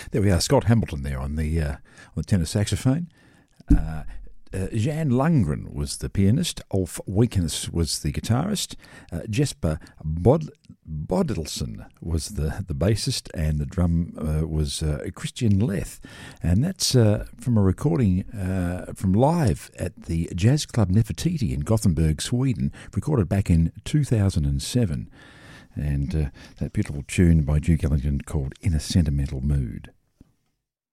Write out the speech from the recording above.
There we are, Scott Hamilton there on the tenor saxophone. Jan Lundgren was the pianist. Ulf Weekens was the guitarist. Jesper Bodilson was the bassist, and the drum was Christian Leth. And that's from a recording from live at the Jazz Club Nefertiti in Gothenburg, Sweden, recorded back in 2007. And that beautiful tune by Duke Ellington called In a Sentimental Mood.